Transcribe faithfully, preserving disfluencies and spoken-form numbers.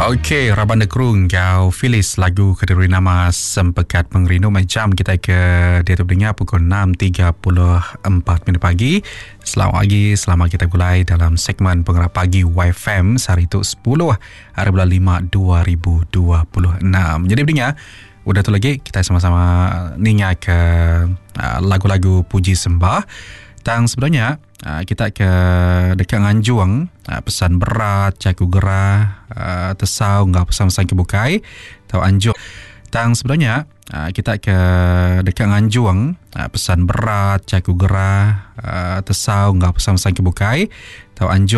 Okey, Rabanda Kerung kau Filis lagu kediri nama Sempekat Pengrindu. Macam kita ke dia tu dengar pukul enam tiga puluh empat minit pagi. Selamat pagi, selamat kita mulai dalam segmen Penggerak Pagi Y F M sehari itu sepuluh hari bulan lima dua ribu dua puluh enam. Jadi dengar udah tu lagi kita sama-sama ningat ke uh, lagu-lagu puji sembah. Dan sebenarnya uh, kita ke dekat Nganjuang, uh, pesan berat, caku gerah, uh, tesau, enggak pesan-pesan kebukai, tahu anjuk. Dan sebenarnya uh, kita ke dekat Nganjuang, uh, pesan berat, caku gerah, uh, tesau, enggak pesan-pesan kebukai, tahu anjuk.